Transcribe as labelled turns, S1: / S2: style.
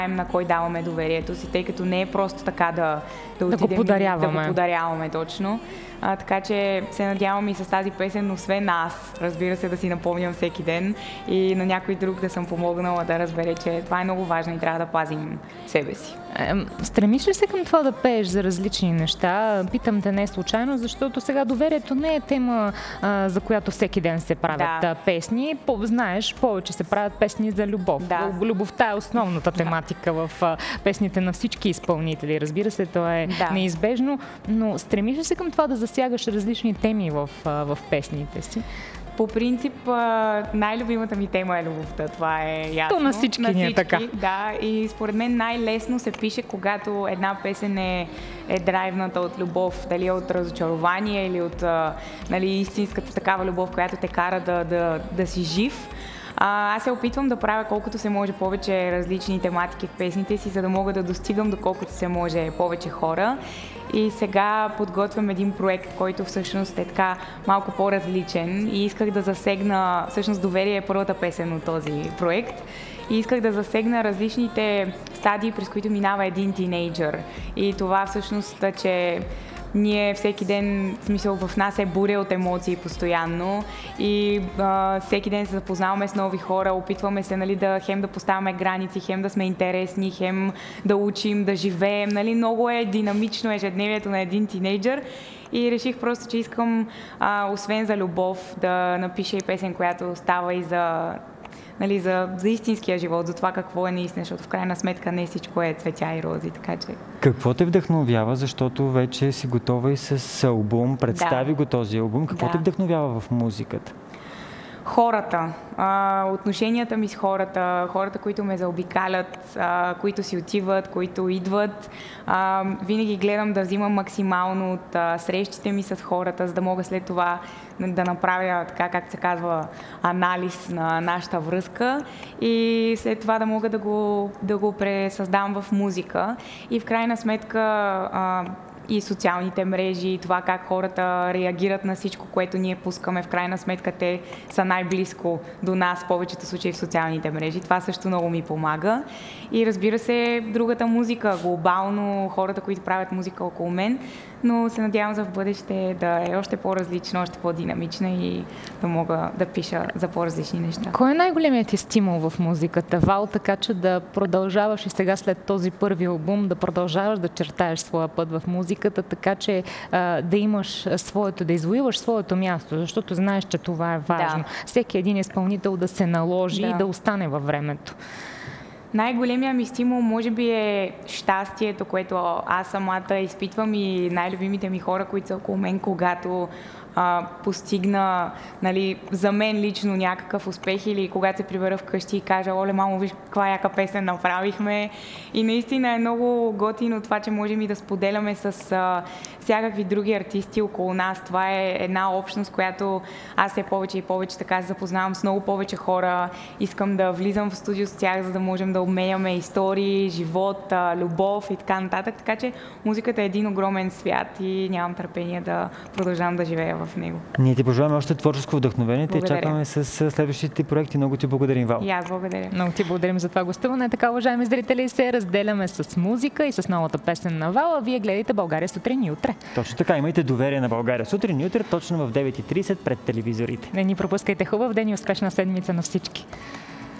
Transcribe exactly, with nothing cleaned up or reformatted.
S1: на кой даваме доверието си, тъй като не е просто така да, да,
S2: да
S1: отидем
S2: го подаряваме.
S1: да го подаряваме точно. А, така че се надявам и с тази песен, освен аз, разбира се, да си напомням всеки ден и на някой друг да съм помогнала да разбере, че това е много важно и трябва да пазим себе си.
S2: Е, стремиш ли се към това да пееш за различни неща? Питам те не случайно, защото сега доверието не е тема, а, за която всеки ден се правят да. песни. По, знаеш, повече се правят песни за любов.
S1: Да.
S2: Любовта е основната тематика да. в а, песните на всички изпълнители. Разбира се, това е да. неизбежно, но стремиш ли се към това да засягаш различни теми в, а, в песните си?
S1: По принцип, най-любимата ми тема е любовта, това е ясно.
S2: То на всички, на всички ни е така.
S1: Да, и според мен най-лесно се пише, когато една песен е, е драйвната от любов, дали от разочарование или от нали, истинската такава любов, която те кара да, да, да си жив. А, аз се опитвам да правя колкото се може повече различни тематики в песните си, за да мога да достигам до колкото се може повече хора. И сега подготвям един проект, който всъщност е така малко по-различен и исках да засегна, всъщност Доверие е първата песен от този проект. И исках да засегна различните стадии, през които минава един тинейджър. И това всъщност, че ние всеки ден, в смисъл в нас е буря от емоции постоянно и а, всеки ден се запознаваме с нови хора, опитваме се нали, да хем да поставяме граници, хем да сме интересни, хем да учим, да живеем. Нали, много е динамично ежедневието на един тинейджър и реших просто, че искам, а, освен за любов, да напиша и песен, която става и за... Нали, за, за истинския живот, за това какво е наистина, защото в крайна сметка не всичко е цветя и рози, така че...
S3: Какво те вдъхновява, защото вече си готова и с албум, представи да. го този албум, какво да. те вдъхновява в музиката?
S1: Хората, а, отношенията ми с хората, хората, които ме заобикалят, а, които си отиват, които идват. А, винаги гледам да взимам максимално от а, срещите ми с хората, за да мога след това да направя, така както се казва, анализ на нашата връзка и след това да мога да го, да го пресъздам в музика. И в крайна сметка а, и социалните мрежи, и това как хората реагират на всичко, което ние пускаме. В крайна сметка те са най-близко до нас, в повечето случаи в социалните мрежи. Това също много ми помага. И разбира се, другата музика, глобално, хората, които правят музика около мен, но се надявам за в бъдеще да е още по-различна, още по-динамична и да мога да пиша за по-различни неща.
S2: Кой е най-големият ти стимул в музиката, Вал, така че да продължаваш и сега след този първи албум да продължаваш да чертаеш своя път в музиката, така че а, да имаш своето, да извоюваш своето място, защото знаеш, че това е важно. Да. Всеки един изпълнител да се наложи да. и да остане във времето.
S1: Най-големия ми стимул може би е щастието, което аз самата изпитвам и най-любимите ми хора, които са около мен, когато а, постигна, нали, за мен лично някакъв успех или когато се прибера вкъщи и кажа: оле, мамо, виж каква яка песен направихме. И наистина е много готино това, че можем и да споделяме с а, всякакви други артисти около нас. Това е една общност, която аз все повече и повече така се запознавам с много повече хора. Искам да влизам в студио с тях, за да можем да обменяме истории, живот, любов и така нататък. Така че музиката е един огромен свят и нямам търпение да продължавам да живея в него.
S3: Ние ти пожелаваме още творческо вдъхновение. Те чакаме с следващите проекти. Много ти благодарим, Вал.
S1: И аз благодаря.
S2: Много ти благодарим за това гостуване. Така, уважаеми зрители, се разделяме с музика и с новата песен на Вала. Вие гледате България сутрин и утре.
S3: Точно така. Имайте доверие на България сутрин и утре, точно в девет и трийсет пред телевизорите.
S2: Не ни пропускайте. Хубав ден и успешна седмица на всички.